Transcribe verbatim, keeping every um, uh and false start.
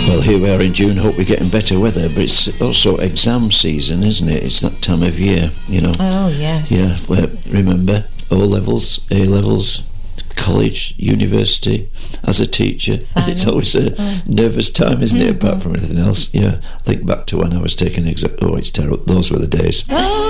Well, here we are in June. Hope we're getting better weather, but it's also exam season, isn't it? It's that time of year, you know. Oh, yes. Yeah, well, remember, O levels, A levels, college, university, as a teacher. And it's always a oh. nervous time, isn't it, mm-hmm. apart from anything else? Yeah, think back to when I was taking exam. Oh, it's terrible. Those were the days. Oh.